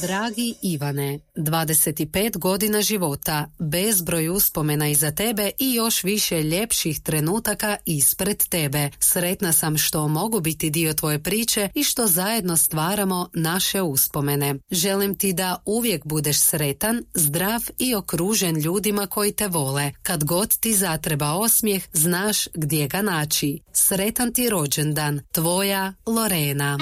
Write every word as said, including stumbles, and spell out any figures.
Dragi Ivane, dvadeset pet godina života, bezbroj uspomena iza tebe i još više ljepših trenutaka ispred tebe. Sretna sam što mogu biti dio tvoje priče i što zajedno stvaramo naše uspomene. Želim ti da uvijek budeš sretan, zdrav i okružen ljudima koji te vole. Kad god ti zatreba osmijeh, znaš gdje ga naći. Sretan ti rođendan, tvoja Lorena.